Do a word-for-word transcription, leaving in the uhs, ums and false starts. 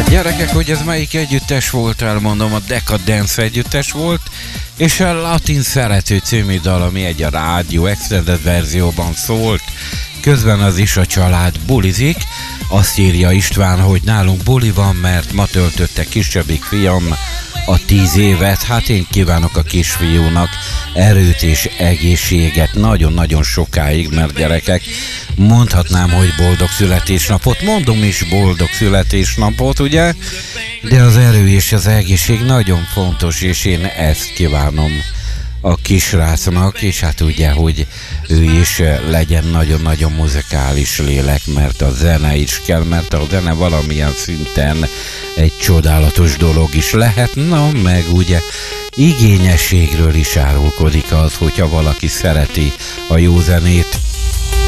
Gyerekek, hogy ez melyik együttes volt, elmondom, a Decadence együttes volt, és a Latin Szerető című dal, ami egy a rádió extended verzióban szólt. Közben az is a család bulizik. Azt írja István, hogy nálunk buli van, mert ma töltötte kisebbik fiam a tíz évet. Hát én kívánok a kisfiúnak erőt és egészséget nagyon-nagyon sokáig, mert gyerekek, mondhatnám, hogy boldog születésnapot, mondom is boldog születésnapot, ugye? De az erő és az egészség nagyon fontos, és én ezt kívánom a kisrácnak, és hát ugye, hogy ő is legyen nagyon-nagyon muzikális lélek, mert a zene is kell, mert a zene valamilyen szinten egy csodálatos dolog is lehet, na meg ugye igényességről is árulkodik az, hogyha valaki szereti a jó zenét.